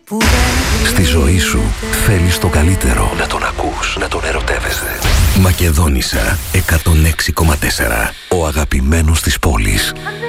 Στη ζωή σου θέλεις το καλύτερο. Να τον ακούς, να τον ερωτεύεσαι. Μακεδόνισσα 106,4. Ο αγαπημένος της πόλης.